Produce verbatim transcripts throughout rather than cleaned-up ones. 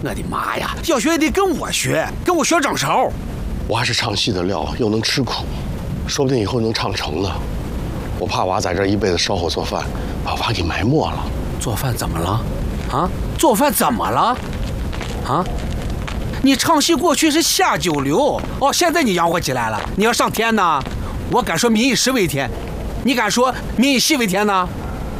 我的妈呀！要学也得跟我学，跟我学掌勺。 我还是唱戏的料，又能吃苦，说不定以后能唱成呢。我怕娃在这一辈子烧火做饭，把娃给埋没了。 做饭怎么了？啊？做饭怎么了？啊？你唱戏过去是下九流哦，现在你养活起来了，你要上天呢？我敢说民以食为天，你敢说民以戏为天呢？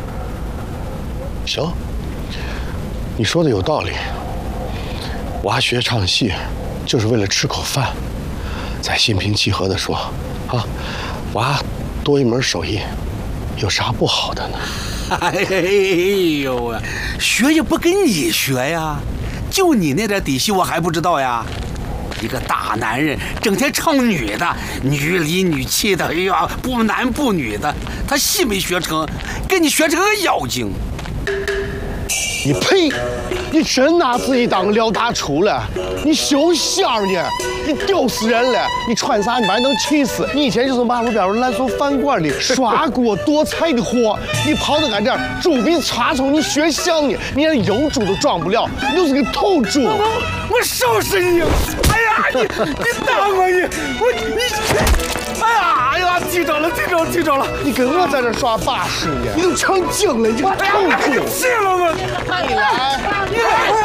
行，你说的有道理。娃学唱戏，就是为了吃口饭。再心平气和地说，啊，娃多一门手艺，有啥不好的呢？ 哎呦啊，学也不跟你学呀，就你那点底细我还不知道呀。一个大男人整天唱女的，女里女气的，哎呀，不男不女的，他戏没学成，跟你学成个妖精。 你呸！你真拿自己当个廖大厨了？你修仙呢？你丢死人了！你穿啥你还能气死？你以前就是马路边烂熟饭馆里刷锅剁菜的货，你跑到俺这儿猪鼻插葱，你学像呢？你连油猪都装不了，你就是个土猪！ 我我收拾你！哎呀，你你打我你我你！哎呀哎呀，听着了听着了听着了！ 你跟我在这耍把式呢？你都成精了，你这个土猪！ 气了我！ 你来。